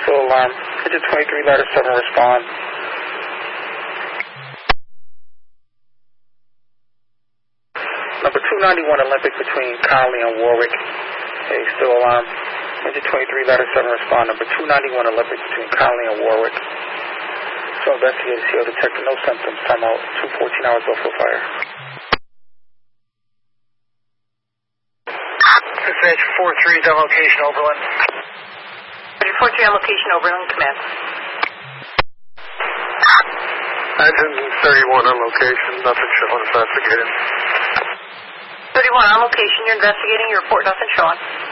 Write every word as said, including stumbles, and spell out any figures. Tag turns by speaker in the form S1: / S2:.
S1: Still alarm. Engine twenty-three, ladder seven, respond. Number two ninety-one Olympic between Conley and Warwick. Hey, still alarm. Engine twenty-three, ladder seven, respond. Number two ninety-one Olympic between Conley and Warwick. So investigators here detected no symptoms. Time out. two fourteen hours off for fire.
S2: Dispatch four three is on location, Oberlin.
S3: four three on location, Oberlin, command.
S2: Engine thirty-one on location, nothing showing, investigating.
S3: thirty-one on location, you're investigating, you report nothing showing.